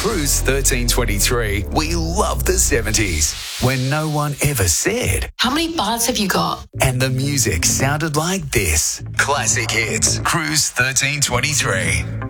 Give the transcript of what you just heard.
Cruise 1323, we love the 70s, when no one ever said. How many bars have you got? And the music sounded like this. Classic hits, Cruise 1323.